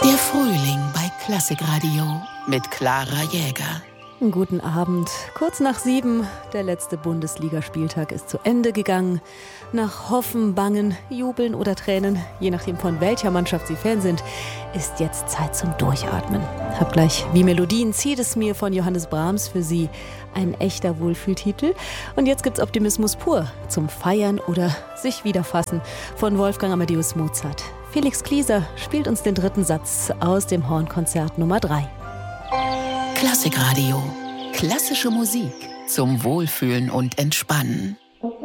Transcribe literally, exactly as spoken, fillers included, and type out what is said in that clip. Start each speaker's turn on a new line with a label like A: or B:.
A: Der Frühling bei Klassikradio mit Clara Jäger.
B: Guten Abend. Kurz nach sieben, der letzte Bundesligaspieltag ist zu Ende gegangen. Nach Hoffen, Bangen, Jubeln oder Tränen, je nachdem von welcher Mannschaft Sie Fan sind, ist jetzt Zeit zum Durchatmen. Hab gleich wie Melodien zieht es mir von Johannes Brahms für Sie. Ein echter Wohlfühltitel. Und jetzt gibt's Optimismus pur zum Feiern oder sich wiederfassen von Wolfgang Amadeus Mozart. Felix Klieser spielt uns den dritten Satz aus dem Hornkonzert Nummer drei.
A: Klassikradio. Klassische Musik zum Wohlfühlen und Entspannen.